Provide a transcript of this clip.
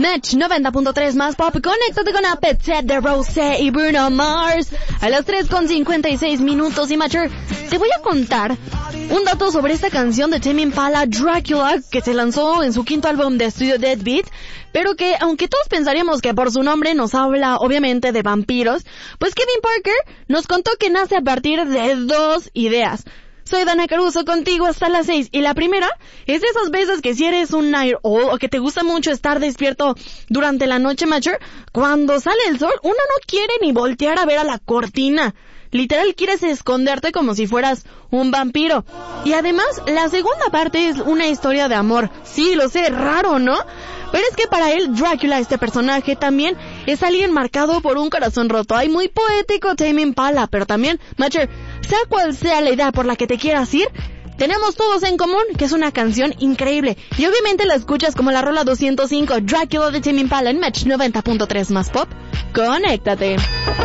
Match 90.3 más pop. Conéctate con Appetite de Rosé y Bruno Mars a las 3:56 minutos. Y Matcher, te voy a contar un dato sobre esta canción de Tame Impala, Dracula, que se lanzó en su quinto álbum de estudio Deadbeat, pero que, aunque todos pensaríamos que por su nombre nos habla obviamente de vampiros, pues Kevin Parker nos contó que nace a partir de dos ideas. Soy Dana Caruso, contigo hasta las 6, y la primera es de esas veces que si eres un night owl o que te gusta mucho estar despierto durante la noche, Matcher, cuando sale el sol, uno no quiere ni voltear a ver a la cortina. Literal quieres esconderte como si fueras un vampiro. Y además, la segunda parte es una historia de amor. Sí, lo sé, raro, ¿no? Pero es que para él, Drácula, este personaje, también es alguien marcado por un corazón roto. Ay, muy poético Tame Impala, pero también, Matcher, sea cual sea la idea por la que te quieras ir, tenemos todos en común que es una canción increíble. Y obviamente la escuchas como la rola 205, Drácula de Tame Impala en Match 90.3 más pop. Conéctate.